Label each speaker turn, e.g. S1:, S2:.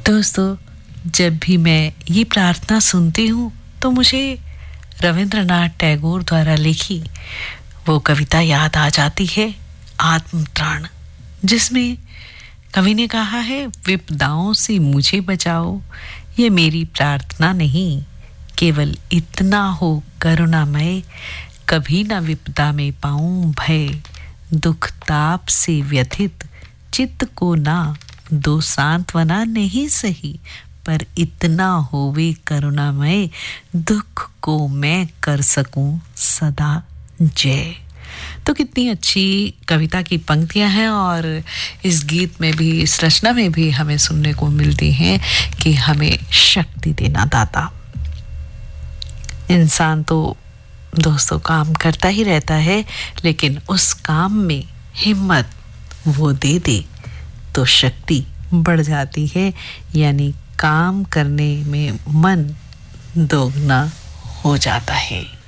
S1: दोस्तों, जब भी मैं ये प्रार्थना सुनती हूँ तो मुझे रविंद्रनाथ टैगोर द्वारा लिखी वो कविता याद आ जाती है, आत्मत्राण, जिसमें कवि ने कहा है, विपदाओं से मुझे बचाओ, ये मेरी प्रार्थना नहीं, केवल इतना हो करुणामय, कभी न विपदा में पाऊं भय, दुख ताप से व्यथित चित्त को ना दो सांत्वना नहीं सही, पर इतना होवे करुणामय, दुख को मैं कर सकूं सदा जय। तो कितनी अच्छी कविता की पंक्तियां हैं और इस गीत में भी, इस रचना में भी हमें सुनने को मिलती हैं कि हमें शक्ति देना दाता। इंसान तो दोस्तों काम करता ही रहता है, लेकिन उस काम में हिम्मत वो दे दे तो शक्ति बढ़ जाती है, यानी काम करने में मन दोगुना हो जाता है।